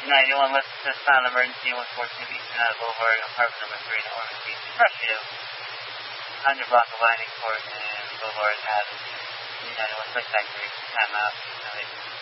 91 West Sound Emergency 142 Eastern Ave Boulevard, apartment number 3 in Ormond Beach. Rush you. 100 block of Lining Court and Boulevard Avenue. 91 West Factory. Time out.